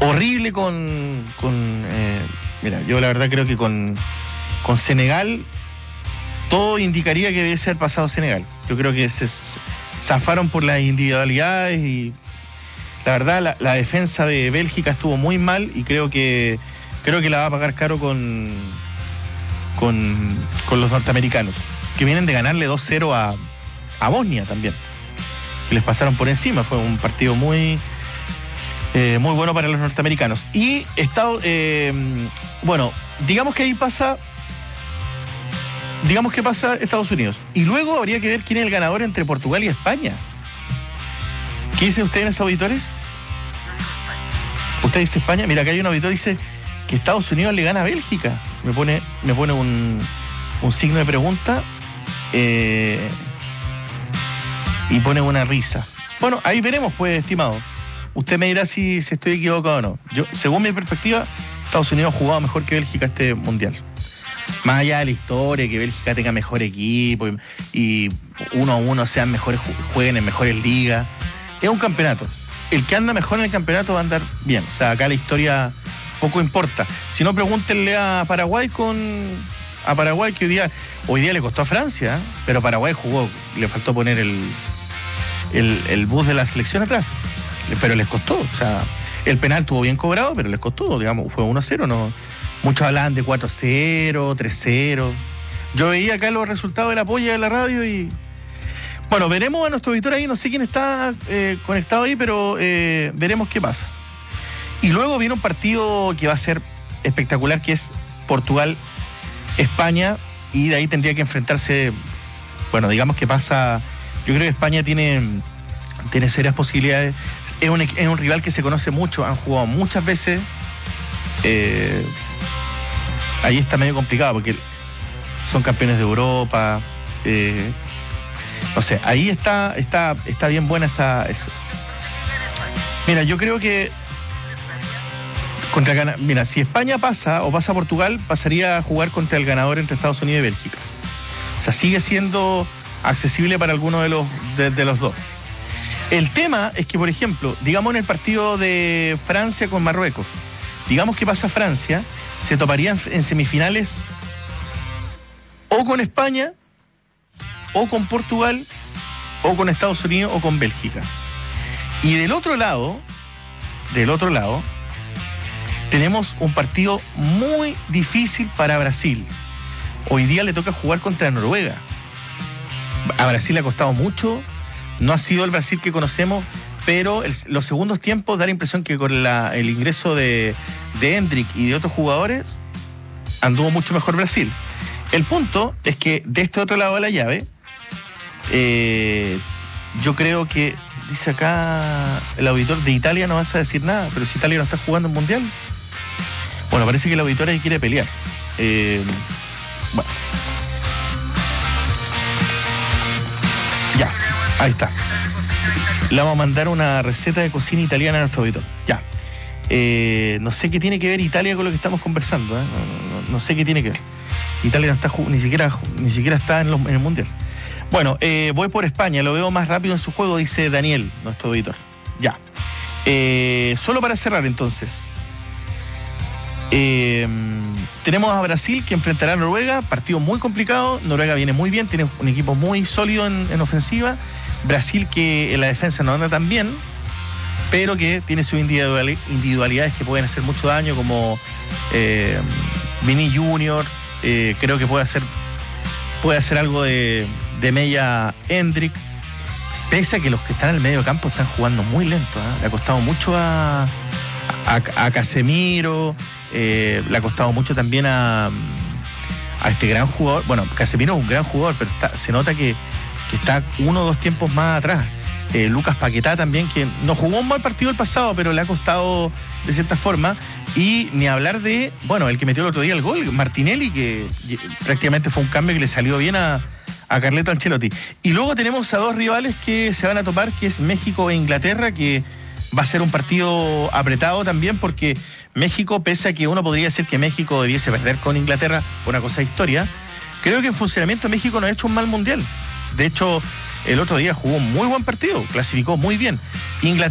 horrible mira, yo la verdad creo que con Senegal todo indicaría que debe ser pasado Senegal. Yo creo que se zafaron por las individualidades y la verdad la defensa de Bélgica estuvo muy mal y creo que la va a pagar caro con los norteamericanos, que vienen de ganarle 2-0 a Bosnia también, que les pasaron por encima. Fue un partido muy bueno para los norteamericanos. Y digamos que ahí pasa Estados Unidos. Y luego habría que ver quién es el ganador entre Portugal y España. ¿Qué dicen ustedes, esos auditores? ¿Usted dice España? Mira, acá hay un auditor que dice que Estados Unidos le gana a Bélgica. Me pone un signo de pregunta y pone una risa. Bueno, ahí veremos, pues, estimado. Usted me dirá si estoy equivocado o no. Yo, según mi perspectiva, Estados Unidos ha jugado mejor que Bélgica este mundial. Más allá de la historia, que Bélgica tenga mejor equipo y 1-1 sean mejores, jueguen en mejores ligas. Es un campeonato. El que anda mejor en el campeonato va a andar bien. O sea, acá la historia poco importa. Si no, pregúntenle a Paraguay que hoy día le costó a Francia, pero Paraguay jugó, le faltó poner el bus de la selección atrás. Pero les costó. O sea, el penal estuvo bien cobrado, pero les costó, digamos, fue 1-0, no. Muchos hablaban de 4-0, 3-0. Yo veía acá los resultados de la polla de la radio y... Bueno, veremos a nuestro auditor ahí, no sé quién está conectado ahí, pero veremos qué pasa. Y luego viene un partido que va a ser espectacular, que es Portugal-España, y de ahí tendría que enfrentarse... Bueno, digamos que pasa... Yo creo que España tiene serias posibilidades. Es un rival que se conoce mucho, han jugado muchas veces. Ahí está medio complicado porque son campeones de Europa. No sé, ahí está bien buena esa. Mira, yo creo que mira, si España pasa o pasa a Portugal, pasaría a jugar contra el ganador entre Estados Unidos y Bélgica. O sea, sigue siendo accesible para alguno de los dos. El tema es que, por ejemplo, digamos en el partido de Francia con Marruecos, digamos que pasa Francia, se toparían en semifinales o con España, o con Portugal, o con Estados Unidos, o con Bélgica. Y del otro lado, tenemos un partido muy difícil para Brasil. Hoy día le toca jugar contra Noruega. A Brasil le ha costado mucho, no ha sido el Brasil que conocemos, pero los segundos tiempos da la impresión que con el ingreso de Endrick y de otros jugadores anduvo mucho mejor Brasil. El punto es que de este otro lado de la llave, yo creo que, dice acá el auditor, de Italia no vas a decir nada, pero si Italia no está jugando en Mundial. Bueno, parece que el auditor ahí quiere pelear. Bueno. Ya, ahí está. Le vamos a mandar una receta de cocina italiana a nuestro auditor. Ya. No sé qué tiene que ver Italia con lo que estamos conversando. No sé qué tiene que ver. Italia no está ni siquiera está en el Mundial. Bueno, voy por España. Lo veo más rápido en su juego, dice Daniel, nuestro auditor. Ya. Solo para cerrar, entonces. Tenemos a Brasil que enfrentará a Noruega. Partido muy complicado. Noruega viene muy bien. Tiene un equipo muy sólido en ofensiva. Brasil que en la defensa no anda tan bien, pero que tiene sus individualidades que pueden hacer mucho daño, como Vini Junior. Creo que puede hacer algo de Mella Endrick, pese a que los que están en el medio campo están jugando muy lento. Le ha costado mucho a Casemiro, le ha costado mucho también a este gran jugador. Bueno, Casemiro es un gran jugador, pero se nota que está 1 o 2 tiempos más atrás. Lucas Paquetá también, que no jugó un mal partido el pasado, pero le ha costado de cierta forma. Y ni hablar de, bueno, el que metió el otro día el gol, Martinelli, que prácticamente fue un cambio que le salió bien a Carleto Ancelotti. Y luego tenemos a 2 rivales que se van a topar, que es México e Inglaterra, que va a ser un partido apretado también, porque México, pese a que uno podría decir que México debiese perder con Inglaterra por una cosa de historia, creo que en funcionamiento México no ha hecho un mal mundial. De hecho, el otro día jugó un muy buen partido, clasificó muy bien. Inglaterra